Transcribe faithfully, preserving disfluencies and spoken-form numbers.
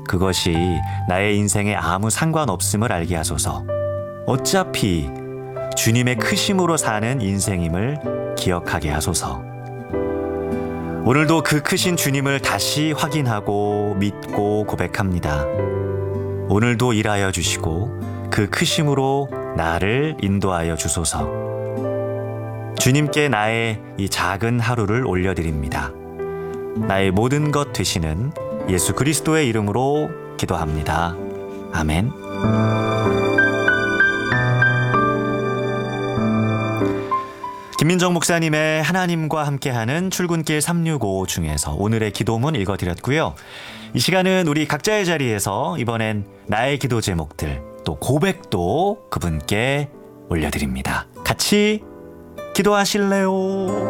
그것이 나의 인생에 아무 상관없음을 알게 하소서. 어차피 주님의 크심으로 사는 인생임을 기억하게 하소서. 오늘도 그 크신 주님을 다시 확인하고 믿고 고백합니다. 오늘도 일하여 주시고 그 크심으로 나를 인도하여 주소서. 주님께 나의 이 작은 하루를 올려드립니다. 나의 모든 것 되시는 예수 그리스도의 이름으로 기도합니다. 아멘. 김민정 목사님의 하나님과 함께하는 출근길 삼육오 중에서 오늘의 기도문 읽어드렸고요. 이 시간은 우리 각자의 자리에서 이번엔 나의 기도 제목들 또 고백도 그분께 올려드립니다. 같이 기도하실래요?